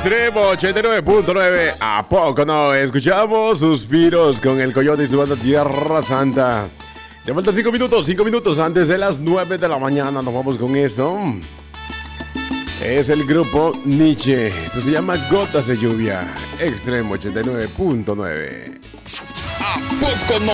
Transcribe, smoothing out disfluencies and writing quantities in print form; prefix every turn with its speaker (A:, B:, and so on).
A: Extremo 89.9. ¿A poco no? Escuchamos Suspiros con el Coyote y su banda Tierra Santa. Ya faltan 5 minutos antes de las 9 de la mañana. Nos vamos con esto. Es el grupo Nietzsche. Esto se llama Gotas de Lluvia. Extremo 89.9.
B: ¿A poco no?